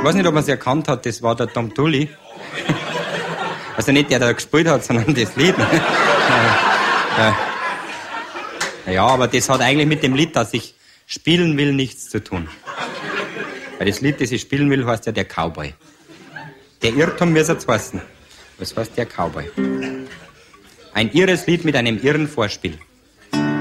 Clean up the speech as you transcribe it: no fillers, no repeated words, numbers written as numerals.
weiß nicht, ob man es erkannt hat, das war der Tom Tully. Also nicht der, der gespielt hat, sondern das Lied. Ja, aber das hat eigentlich mit dem Lied, das ich spielen will, nichts zu tun. Weil das Lied, das ich spielen will, heißt ja der Cowboy. Der Irrtum muss jetzt heißen. Was heißt der Cowboy? Ein irres Lied mit einem irren Vorspiel.